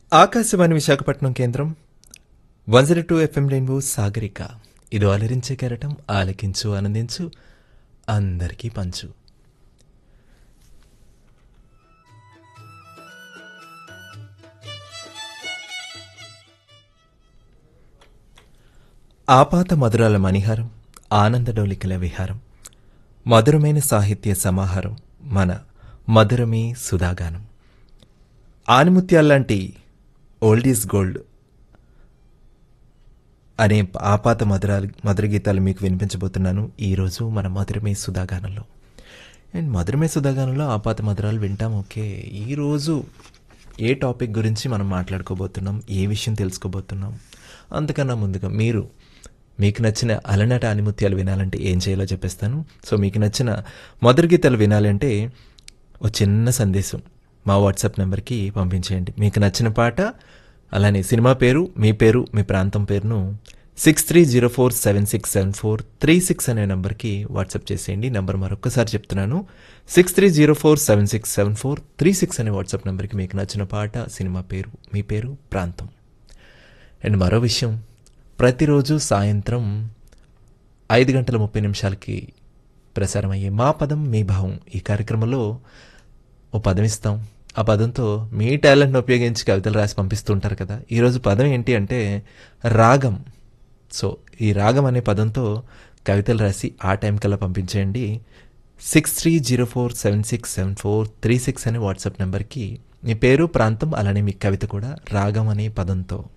ఆకాశవాణి విశాఖపట్నం కేంద్రం 102 FM rainbow Sagarika. ఇది అలరించే కెరటం, ఆలకించు ఆనందించు, అందరికీ పంచు. ఆపాత మధురాల మణిహారం, ఆనందడోలికల విహారం, మధురమైన సాహిత్య సమాహారం, మన మధురమే సుధాగానం. ఆనిముత్యాల్లాంటి ఓల్డ్ ఈజ్ గోల్డ్ అనే ఆపాత మధుర గీతాలు మీకు వినిపించబోతున్నాను ఈరోజు మన మధురమే సుధాగానంలో. అండ్ మధురమే సుధాగానంలో ఆపాత మధురాలు వింటాం. ఓకే, ఈరోజు ఏ టాపిక్ గురించి మనం మాట్లాడుకోబోతున్నాం, ఏ విషయం తెలుసుకోబోతున్నాం, అంతకన్నా ముందుగా మీకు నచ్చిన అలనాటి ఆనిముత్యాలు వినాలంటే ఏం చేయాలో చెప్పేస్తాను. సో మీకు నచ్చిన మధుర గీతాలు వినాలంటే ఒక చిన్న సందేశం మా వాట్సాప్ నెంబర్కి పంపించేయండి. మీకు నచ్చిన పాట, అలానే సినిమా పేరు, మీ ప్రాంతం పేరును 6304767436 అనే నెంబర్కి వాట్సాప్ చేసేయండి. నెంబర్ మరొకసారి చెప్తున్నాను, 6304767436 అనే వాట్సాప్ నెంబర్కి మీకు నచ్చిన పాట, సినిమా పేరు, మీ పేరు, ప్రాంతం. అండ్ మరో విషయం, ప్రతిరోజు సాయంత్రం 5:30 ప్రసారమయ్యే మా పదం మీ భావం ఈ కార్యక్రమంలో ఓ పదం ఇస్తాం. ఆ పదంతో మీ టాలెంట్ని ఉపయోగించి కవితలు రాసి పంపిస్తుంటారు కదా. ఈరోజు పదం ఏంటి అంటే రాగం. సో ఈ రాగం అనే పదంతో కవితలు రాసి ఆ టైం కల్లా పంపించేయండి. 6304767436 అనే వాట్సాప్ నెంబర్కి మీ పేరు, ప్రాంతం, అలానే మీ కవిత కూడా రాగం అనే పదంతో.